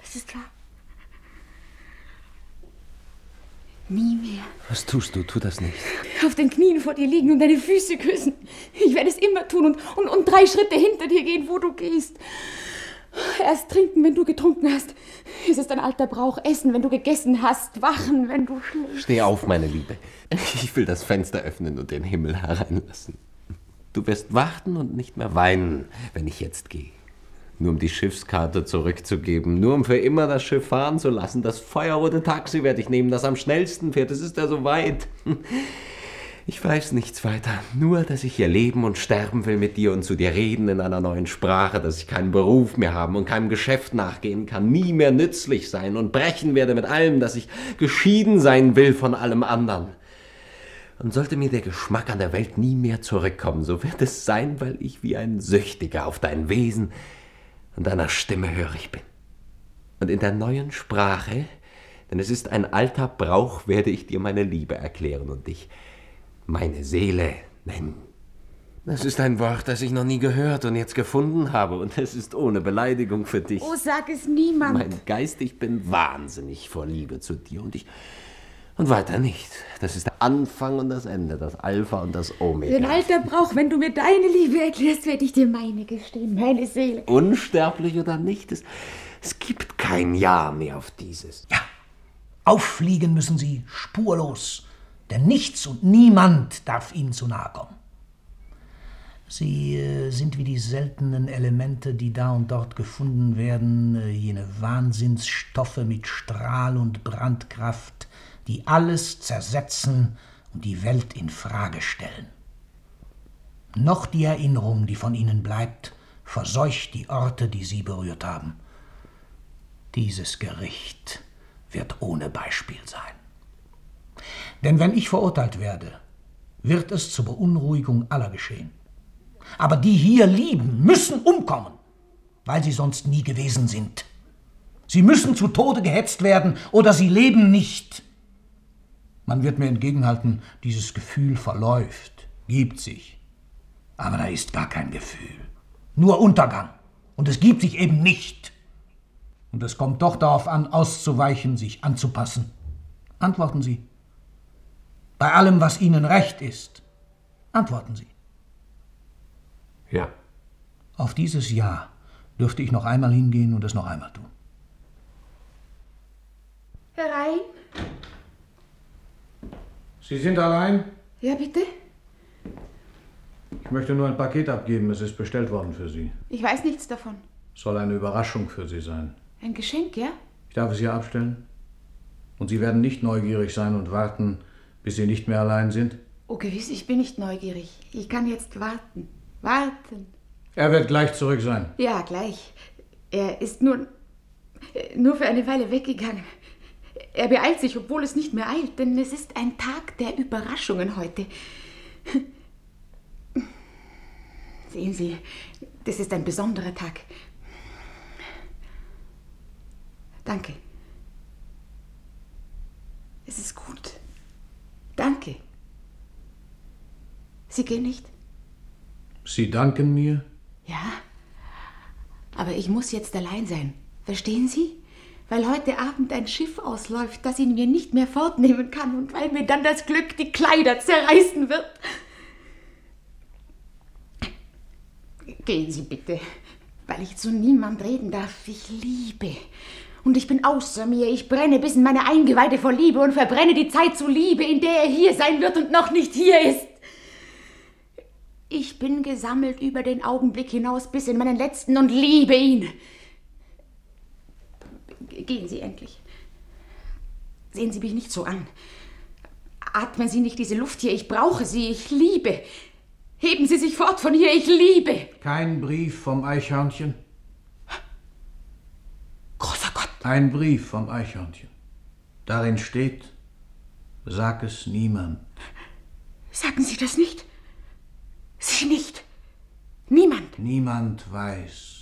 Es ist wahr. Nie mehr. Was tust du? Tu das nicht. Auf den Knien vor dir liegen und deine Füße küssen. Ich werde es immer tun und 3 Schritte hinter dir gehen, wo du gehst. Erst trinken, wenn du getrunken hast. Es ist ein alter Brauch. Essen, wenn du gegessen hast. Wachen, wenn du schläfst. Steh auf, meine Liebe. Ich will das Fenster öffnen und den Himmel hereinlassen. Du wirst warten und nicht mehr weinen, wenn ich jetzt gehe. Nur um die Schiffskarte zurückzugeben, nur um für immer das Schiff fahren zu lassen. Das feuerrote Taxi werde ich nehmen, das am schnellsten fährt. Es ist ja so weit. Ich weiß nichts weiter. Nur, dass ich hier leben und sterben will mit dir und zu dir reden in einer neuen Sprache, dass ich keinen Beruf mehr haben und keinem Geschäft nachgehen kann, nie mehr nützlich sein und brechen werde mit allem, dass ich geschieden sein will von allem anderen. Und sollte mir der Geschmack an der Welt nie mehr zurückkommen, so wird es sein, weil ich wie ein Süchtiger auf dein Wesen und deiner Stimme hörig bin. Und in der neuen Sprache, denn es ist ein alter Brauch, werde ich dir meine Liebe erklären und dich meine Seele nennen. Das ist ein Wort, das ich noch nie gehört und jetzt gefunden habe, und es ist ohne Beleidigung für dich. Oh, sag es niemand. Mein Geist, ich bin wahnsinnig vor Liebe zu dir und weiter nicht. Das ist der Anfang und das Ende, das Alpha und das Omega. Ein alter Brauch, wenn du mir deine Liebe erklärst, werde ich dir meine gestehen, meine Seele. Unsterblich oder nicht, es gibt kein Ja mehr auf dieses. Ja, auffliegen müssen sie spurlos, denn nichts und niemand darf ihnen zu nahe kommen. Sie sind wie die seltenen Elemente, die da und dort gefunden werden, jene Wahnsinnsstoffe mit Strahl und Brandkraft, die alles zersetzen und die Welt in Frage stellen. Noch die Erinnerung, die von ihnen bleibt, verseucht die Orte, die sie berührt haben. Dieses Gericht wird ohne Beispiel sein. Denn wenn ich verurteilt werde, wird es zur Beunruhigung aller geschehen. Aber die hier lieben, müssen umkommen, weil sie sonst nie gewesen sind. Sie müssen zu Tode gehetzt werden, oder sie leben nicht. Man wird mir entgegenhalten, dieses Gefühl verläuft, gibt sich. Aber da ist gar kein Gefühl. Nur Untergang. Und es gibt sich eben nicht. Und es kommt doch darauf an, auszuweichen, sich anzupassen. Antworten Sie. Bei allem, was Ihnen recht ist, antworten Sie. Ja. Auf dieses Ja dürfte ich noch einmal hingehen und es noch einmal tun. Herein. Sie sind allein? Ja, bitte? Ich möchte nur ein Paket abgeben. Es ist bestellt worden für Sie. Ich weiß nichts davon. Soll eine Überraschung für Sie sein. Ein Geschenk, ja? Ich darf es hier abstellen? Und Sie werden nicht neugierig sein und warten, bis Sie nicht mehr allein sind? Oh, gewiss, ich bin nicht neugierig. Ich kann jetzt warten. Warten. Er wird gleich zurück sein. Ja, gleich. Er ist nur für eine Weile weggegangen. Er beeilt sich, obwohl es nicht mehr eilt, denn es ist ein Tag der Überraschungen heute. Sehen Sie, das ist ein besonderer Tag. Danke. Es ist gut. Danke. Sie gehen nicht? Sie danken mir? Ja, aber ich muss jetzt allein sein. Verstehen Sie? Weil heute Abend ein Schiff ausläuft, das ihn mir nicht mehr fortnehmen kann und weil mir dann das Glück die Kleider zerreißen wird. Gehen Sie bitte, weil ich zu niemand reden darf. Ich liebe. Und ich bin außer mir. Ich brenne bis in meine Eingeweide vor Liebe und verbrenne die Zeit zu Liebe, in der er hier sein wird und noch nicht hier ist. Ich bin gesammelt über den Augenblick hinaus bis in meinen letzten und liebe ihn. Gehen Sie endlich. Sehen Sie mich nicht so an. Atmen Sie nicht diese Luft hier. Ich brauche Sie. Ich liebe. Heben Sie sich fort von hier. Ich liebe. Kein Brief vom Eichhörnchen? Großer Gott. Ein Brief vom Eichhörnchen. Darin steht, sag es niemand. Sagen Sie das nicht. Sie nicht. Niemand. Niemand weiß.